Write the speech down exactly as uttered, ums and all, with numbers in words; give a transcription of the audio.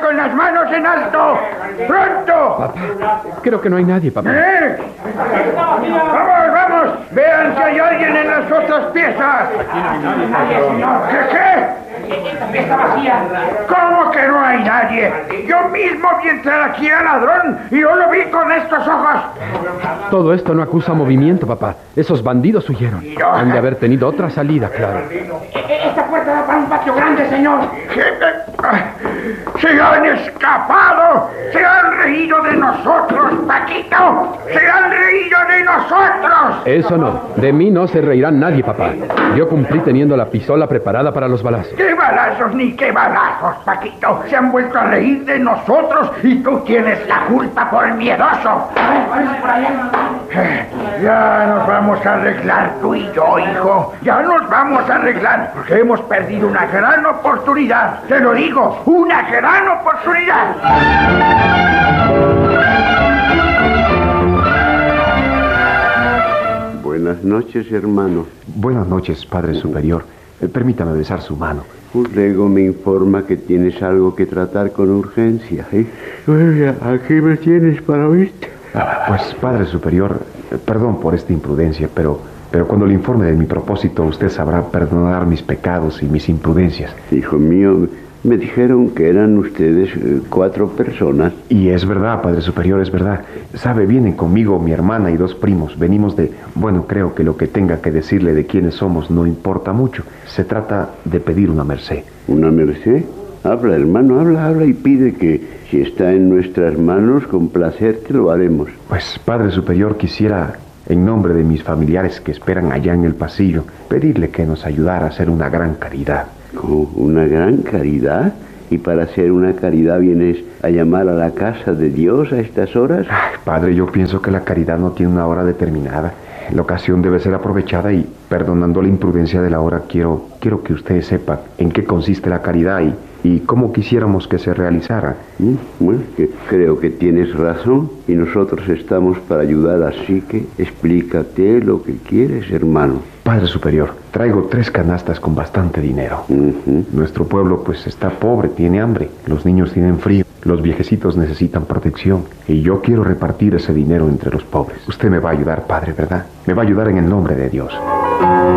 con las manos en alto! ¡Pronto! Papá, creo que no hay nadie, papá. ¿Eh? ¡Vamos, vamos! ¡Vean si hay alguien en las otras piezas! ¿Qué, qué? Esta pieza vacía. ¿Cómo que no hay nadie? Yo mismo vi entrar aquí al ladrón y yo lo vi con estos ojos. Todo esto no acusa movimiento, papá. Esos bandidos huyeron. No. Han de haber tenido otra salida, claro. Esta puerta da para un patio grande, señor. ¡Se han escapado! ¡Se han reído de nosotros, Paquito! ¡Se han reído de nosotros! Eso no. De mí no se reirá nadie, papá. Yo cumplí teniendo la pistola preparada para los balazos. ¡Qué balazos ni qué balazos, Paquito! Se han vuelto a reír de nosotros y tú tienes la culpa por miedoso. Ya nos vamos a arreglar tú y yo, hijo. Ya nos vamos a arreglar porque hemos perdido una gran oportunidad. Te lo digo, una gran oportunidad. Buenas noches, hermano. Buenas noches, Padre Superior. Eh, permítame besar su mano. Luego me informa que tienes algo que tratar con urgencia, ¿eh? Bueno, aquí me tienes para oírte. Pues, Padre Superior, eh, perdón por esta imprudencia, pero, pero cuando le informe de mi propósito, usted sabrá perdonar mis pecados y mis imprudencias. Hijo mío, me dijeron que eran ustedes eh, cuatro personas. Y es verdad, Padre Superior, es verdad. Sabe, vienen conmigo mi hermana y dos primos. Venimos de... Bueno, creo que lo que tenga que decirle de quiénes somos no importa mucho. Se trata de pedir una merced. ¿Una merced? Habla, hermano, habla, habla y pide que, si está en nuestras manos, con placer te lo haremos. Pues, Padre Superior, quisiera, en nombre de mis familiares que esperan allá en el pasillo, pedirle que nos ayudara a hacer una gran caridad. ¿Cómo? ¿Una gran caridad? ¿Y para hacer una caridad vienes a llamar a la casa de Dios a estas horas? Ay, Padre, yo pienso que la caridad no tiene una hora determinada. La ocasión debe ser aprovechada y, perdonando la imprudencia de la hora, quiero, quiero que usted sepa en qué consiste la caridad y, y cómo quisiéramos que se realizara. Mm, Bueno, que creo que tienes razón y nosotros estamos para ayudar, así que explícate lo que quieres, hermano. Padre Superior, traigo tres canastas con bastante dinero. Uh-huh. Nuestro pueblo pues está pobre, tiene hambre, los niños tienen frío, los viejecitos necesitan protección y yo quiero repartir ese dinero entre los pobres. Usted me va a ayudar, Padre, ¿verdad? Me va a ayudar en el nombre de Dios.